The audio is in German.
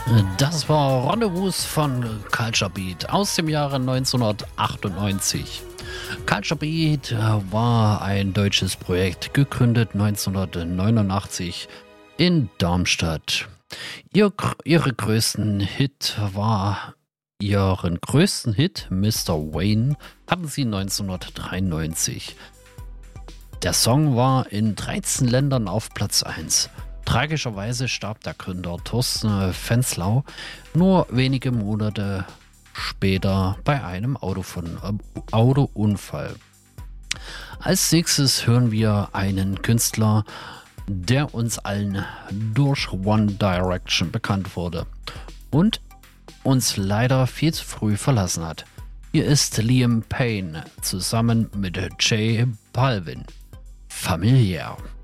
Das war Rendezvous von Culture Beat aus dem Jahre 1998. Culture Beat war ein deutsches Projekt, gegründet 1989 in Darmstadt. Ihren größten Hit, Mr. Wayne, hatten sie 1993. Der Song war in 13 Ländern auf Platz 1. Tragischerweise starb der Gründer Thorsten Fenslau nur wenige Monate später bei einem Autounfall. Als nächstes hören wir einen Künstler, der uns allen durch One Direction bekannt wurde und uns leider viel zu früh verlassen hat. Hier ist Liam Payne zusammen mit J Balvin. Familiär.